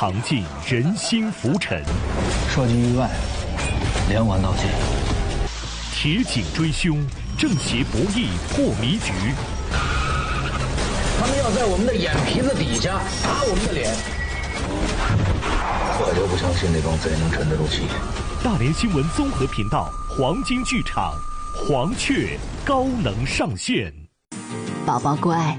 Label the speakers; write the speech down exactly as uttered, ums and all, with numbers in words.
Speaker 1: 尝尽人心浮沉，
Speaker 2: 涉及于外，连环到底。
Speaker 1: 铁颈追凶，正邪博弈破迷局。
Speaker 3: 他们要在我们的眼皮子底下打我们的脸，我就不相信那帮贼能沉得住气。
Speaker 1: 大连新闻综合频道黄金剧场，黄雀高能上线。
Speaker 4: 宝宝乖，